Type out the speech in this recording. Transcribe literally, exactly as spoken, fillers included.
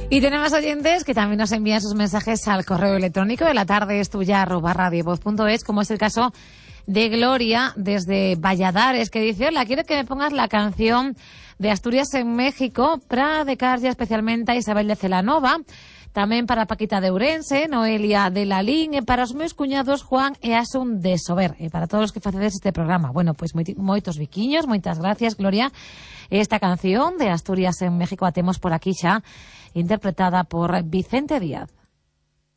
Y tenemos oyentes que también nos envían sus mensajes al correo electrónico de la tarde es tuya arroba radiovoz punto es, como es el caso de Gloria desde Valladares, que dice: hola, quiero que me pongas la canción de Asturias en México para dedicar ya especialmente a Isabel de Celanova, tamén para Paquita de Ourense, Noelia de Lalín, e para os meus cuñados Juan e Asun de Sober, e para todos os que facedes este programa. Bueno, pois pues, moitos biquiños, moitas gracias, Gloria. Esta canción de Asturias en México a temos por aquí xa, interpretada por Vicente Díaz.